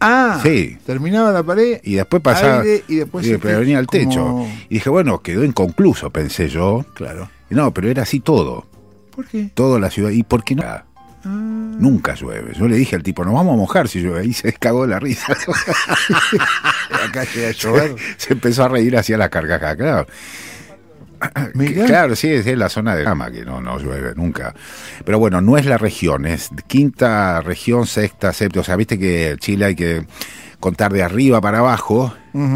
Ah, sí. Terminaba la pared. Y después pasaba. Aire, y después venía al techo. como... Y dije, bueno, quedó inconcluso, pensé yo. Claro. No, pero era así todo. ¿Por qué? Toda la ciudad. ¿Y por qué no? Nunca llueve. Yo le dije al tipo, nos vamos a mojar si llueve. Y se cagó de la risa. Acá llega a llover. Se empezó a reír hacia la carcajada, claro. Claro, sí, es la zona de Gama que no llueve nunca. Pero bueno, no es la región, es quinta región, sexta, séptima. O sea, viste que Chile hay que contar de arriba para abajo,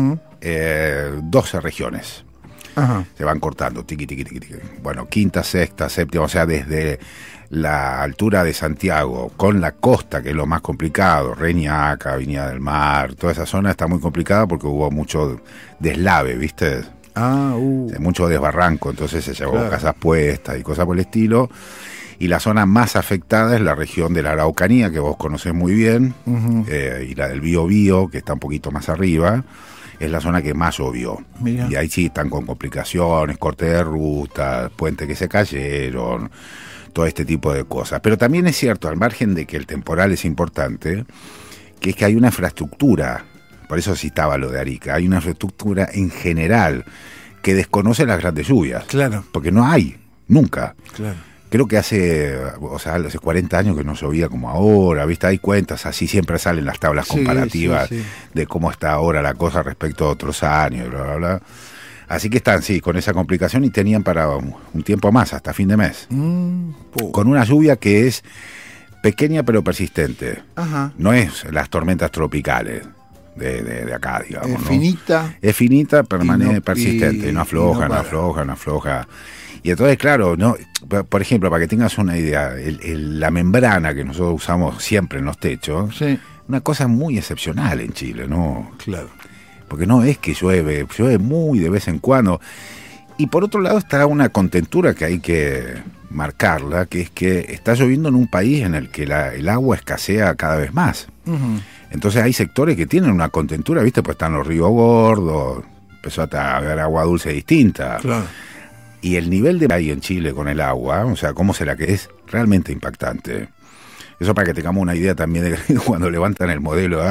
12 regiones. Ajá. Se van cortando, tiqui. Bueno, quinta, sexta, séptima, o sea, desde la altura de Santiago, con la costa, que es lo más complicado, Reñaca, Viña del Mar, toda esa zona está muy complicada porque hubo mucho deslave, ¿viste? Mucho desbarranco, entonces se llevó casas puestas y cosas por el estilo. Y la zona más afectada es la región de la Araucanía, que vos conocés muy bien, y la del Biobío, que está un poquito más arriba. Es la zona que más llovió. Mirá. Y ahí sí están con complicaciones, corte de rutas, puentes que se cayeron, todo este tipo de cosas. Pero también es cierto, al margen de que el temporal es importante, que es que hay una infraestructura. Por eso citaba lo de Arica. Hay una infraestructura en general que desconoce las grandes lluvias. Claro. Porque no hay, nunca. Claro. Creo que hace 40 años que no llovía como ahora, ¿viste? Hay cuentas, así siempre salen las tablas comparativas de cómo está ahora la cosa respecto a otros años, bla, bla, bla. Así que están, con esa complicación y tenían para un tiempo más, hasta fin de mes. Con una lluvia que es pequeña pero persistente. Ajá. No es las tormentas tropicales de acá, digamos. Es finita. Es finita, permanente, persistente, no afloja, no afloja. Y entonces, claro, no, por ejemplo, para que tengas una idea, la membrana que nosotros usamos siempre en los techos, una cosa muy excepcional en Chile, ¿no? Claro. Porque no es que llueve muy de vez en cuando. Y por otro lado está una contentura que hay que marcarla, que es que está lloviendo en un país en el que el agua escasea cada vez más. Entonces hay sectores que tienen una contentura, ¿viste? Pues están los ríos gordos, empezó a haber agua dulce distinta. Claro. Y el nivel de ahí en Chile con el agua, o sea, cómo será que es realmente impactante. Eso para que tengamos una idea también de que cuando levantan el modelo,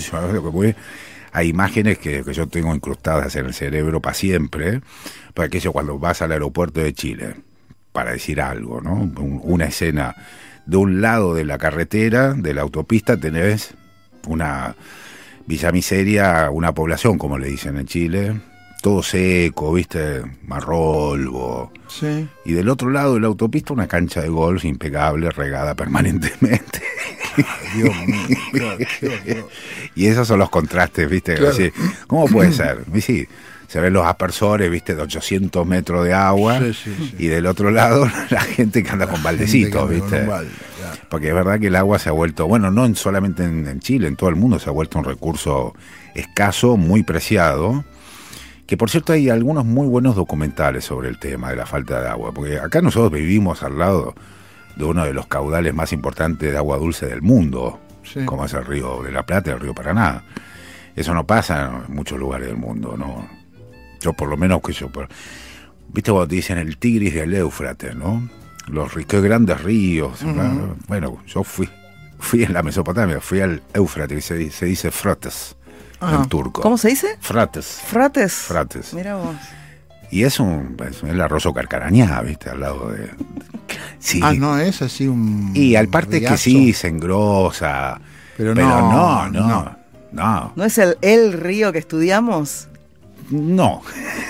hay imágenes que yo tengo incrustadas en el cerebro para siempre, para aquello cuando vas al aeropuerto de Chile, para decir algo, ¿no? Una escena, de un lado de la carretera, de la autopista, tenés una Villa Miseria, una población, como le dicen en Chile, todo seco, ¿viste? Marrolvo. Sí. Y del otro lado de la autopista una cancha de golf impecable, regada permanentemente. Dios mío, Dios. Y esos son los contrastes, ¿viste? Claro. Así, ¿cómo puede ser? Y sí, se ven los aspersores, ¿viste? De 800 metros de agua. Sí. Y del otro lado la gente que anda con baldecitos, ¿viste? Porque es verdad que el agua se ha vuelto, bueno, no solamente en Chile, en todo el mundo se ha vuelto un recurso escaso, muy preciado. Que por cierto hay algunos muy buenos documentales sobre el tema de la falta de agua, porque acá nosotros vivimos al lado de uno de los caudales más importantes de agua dulce del mundo, como es el río de la Plata y el río Paraná. Eso no pasa en muchos lugares del mundo, ¿no? Yo por lo menos viste cuando te dicen el Tigris y el Éufrates, ¿no? Qué grandes ríos. Bueno, yo fui en la Mesopotamia, fui al Éufrates, se dice Frates. En turco. ¿Cómo se dice? Frates. Mira vos. Y es el arroyo Carcarañá, ¿viste? Al lado de... Sí. No es así un... Y al parte riazo. Que sí, se engrosa. Pero no. ¿No es el río que estudiamos? No.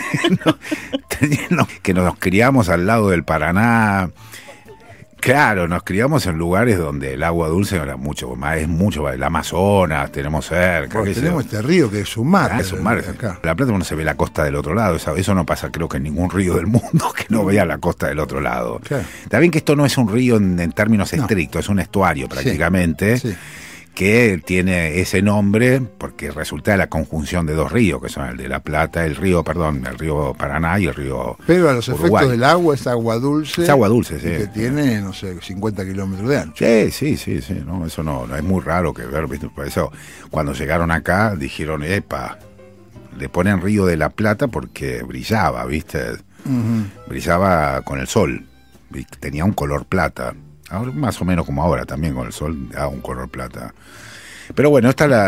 Que nos criamos al lado del Paraná. Claro, nos criamos en lugares donde el agua dulce era mucho más, el Amazonas, tenemos cerca. Tenemos este río que es un mar. Es un mar. Acá. La Plata no se ve la costa del otro lado, eso no pasa creo que en ningún río del mundo que no vea la costa del otro lado. Claro. Está bien que esto no es un río en términos estrictos, es un estuario prácticamente. Sí. Que tiene ese nombre porque resulta de la conjunción de dos ríos, que son el de la Plata, el río Paraná y el río Pero a los Uruguay. Efectos del agua es agua dulce. Es agua dulce, sí. Que tiene, 50 kilómetros de ancho. Sí, no, eso no es muy raro que ver, ¿viste? Por eso, cuando llegaron acá, dijeron, le ponen Río de la Plata porque brillaba, ¿viste? Brillaba con el sol, tenía un color plata. Ahora, más o menos como ahora también con el sol da un color plata. Pero bueno, esta es